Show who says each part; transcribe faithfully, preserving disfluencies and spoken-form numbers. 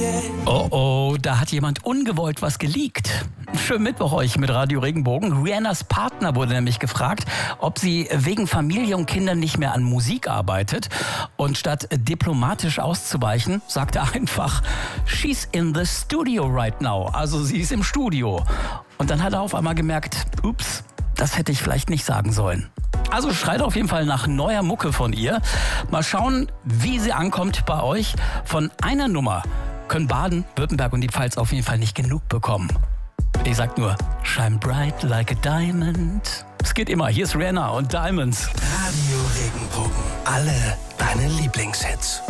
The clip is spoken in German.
Speaker 1: Oh oh, da hat jemand ungewollt was geleakt. Schönen Mittwoch euch mit Radio Regenbogen. Rihannas Partner wurde nämlich gefragt, ob sie wegen Familie und Kindern nicht mehr an Musik arbeitet. Und statt diplomatisch auszuweichen, sagte er einfach, she's in the studio right now. Also sie ist im Studio. Und dann hat er auf einmal gemerkt, ups, das hätte ich vielleicht nicht sagen sollen. Also schreit auf jeden Fall nach neuer Mucke von ihr. Mal schauen, wie sie ankommt bei euch. Von einer Nummer können Baden, Württemberg und die Pfalz auf jeden Fall nicht genug bekommen. Ich sag nur, shine bright like a diamond. Es geht immer. Hier ist Rihanna und Diamonds.
Speaker 2: Radio Regenbogen. Alle deine Lieblingshits.